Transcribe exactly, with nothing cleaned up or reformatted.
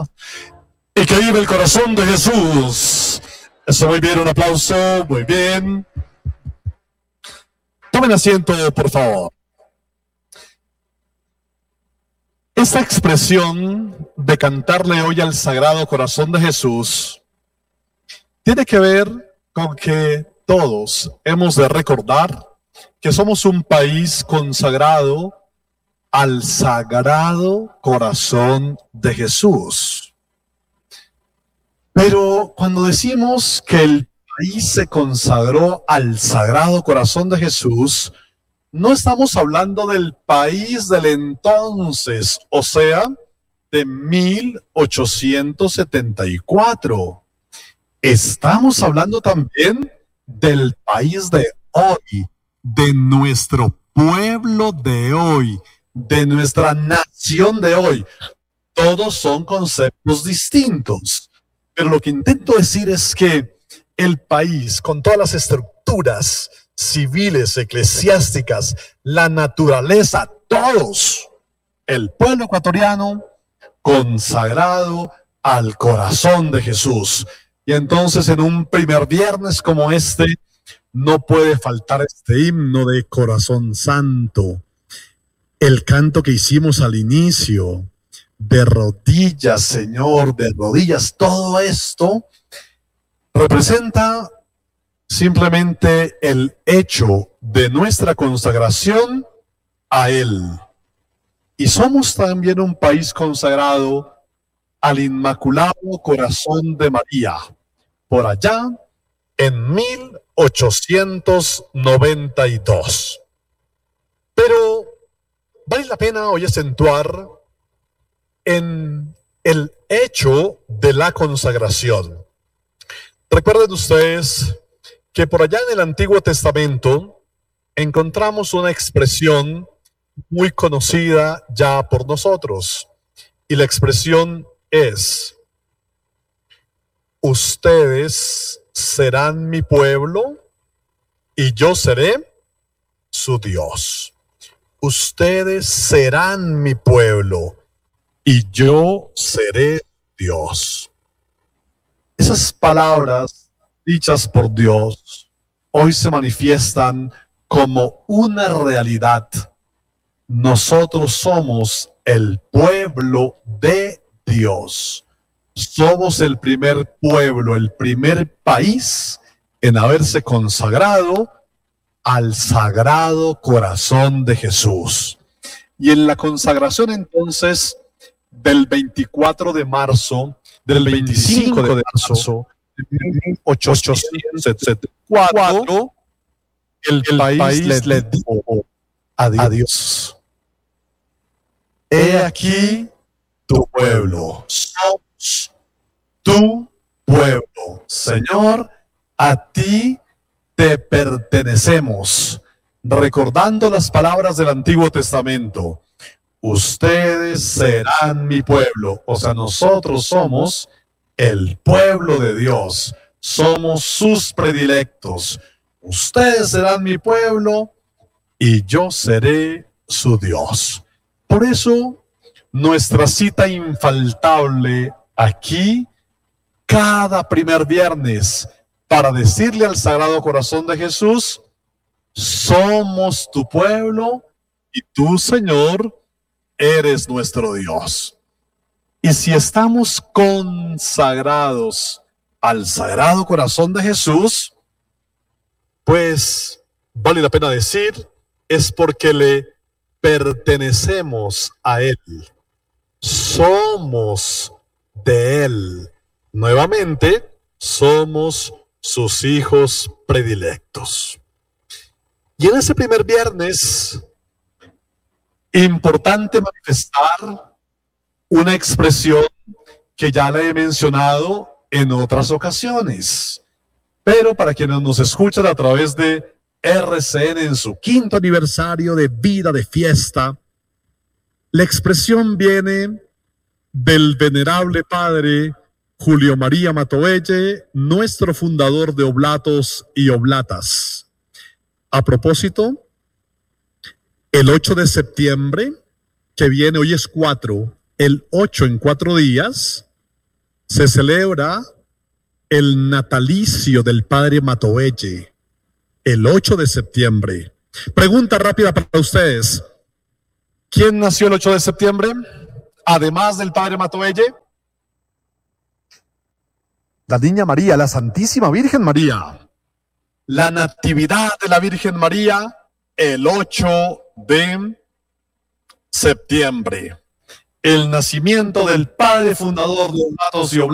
y que vive el corazón de Jesús. Eso, muy bien, un aplauso, muy bien. Tomen asiento, por favor. Esta expresión de cantarle hoy al Sagrado Corazón de Jesús tiene que ver con que todos hemos de recordar que somos un país consagrado al Sagrado Corazón de Jesús. Pero cuando decimos que el país se consagró al Sagrado Corazón de Jesús, no estamos hablando del país del entonces, o sea, de mil ochocientos setenta y cuatro. Estamos hablando también del país de hoy, de nuestro pueblo de hoy, de nuestra nación de hoy. Todos son conceptos distintos, pero lo que intento decir es que el país, con todas las estructuras civiles, eclesiásticas, la naturaleza, todos, el pueblo ecuatoriano consagrado al corazón de Jesús. Y entonces en un primer viernes como este, no puede faltar este himno de Corazón Santo. El canto que hicimos al inicio, de rodillas, Señor, de rodillas, todo esto representa simplemente el hecho de nuestra consagración a Él. Y somos también un país consagrado al Inmaculado Corazón de María, por allá en mil ochocientos noventa y dos. Pero vale la pena hoy acentuar en el hecho de la consagración. Recuerden ustedes que por allá en el Antiguo Testamento encontramos una expresión muy conocida ya por nosotros. Y la expresión es: ustedes serán mi pueblo y yo seré su Dios. Ustedes serán mi pueblo y yo seré Dios. Esas palabras dichas por Dios hoy se manifiestan como una realidad. Nosotros somos el pueblo de Dios. Somos el primer pueblo, el primer país en haberse consagrado al Sagrado Corazón de Jesús. Y en la consagración entonces del veinticuatro de marzo, del veinticinco de marzo de mil ochocientos setenta y cuatro, el, el país, país le, le dijo a Dios: a Dios, he aquí tu pueblo, somos tu pueblo, Señor, a ti te pertenecemos. Recordando las palabras del Antiguo Testamento: ustedes serán mi pueblo. O sea, nosotros somos el pueblo de Dios, somos sus predilectos. Ustedes serán mi pueblo y yo seré su Dios. Por eso, nuestra cita infaltable aquí, cada primer viernes, para decirle al Sagrado Corazón de Jesús: somos tu pueblo y tú, Señor, eres nuestro Dios. Y si estamos consagrados al Sagrado Corazón de Jesús, pues vale la pena decir, es porque le pertenecemos a Él. Somos de Él. Nuevamente, somos sus hijos predilectos. Y en ese primer viernes, importante manifestar una expresión que ya la he mencionado en otras ocasiones, pero para quienes nos escuchan a través de R C N en su quinto aniversario de vida de fiesta, la expresión viene del venerable padre Julio María Matovelle, nuestro fundador de Oblatos y Oblatas. A propósito, el ocho de septiembre, que viene, hoy es cuatro, el ocho en cuatro días, se celebra el natalicio del padre Matoelle, el ocho de septiembre. Pregunta rápida para ustedes. ¿Quién nació el ocho de septiembre? Además del padre Matoelle. La Niña María, la Santísima Virgen María. La Natividad de la Virgen María, el ocho de septiembre. El nacimiento del padre fundador de Oblatos y Oblatos